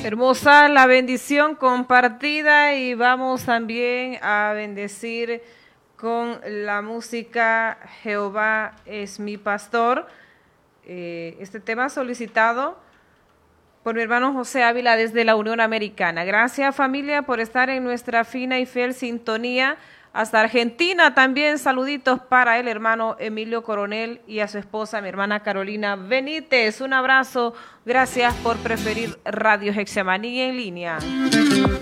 Hermosa la bendición compartida y vamos también a bendecir con la música Jehová es mi pastor. Este tema solicitado por mi hermano José Ávila desde la Unión Americana. Gracias, familia, por estar en nuestra fina y fiel sintonía. Hasta Argentina también saluditos para el hermano Emilio Coronel y a su esposa, mi hermana Carolina Benítez. Un abrazo. Gracias por preferir Radio Hexamaní en línea.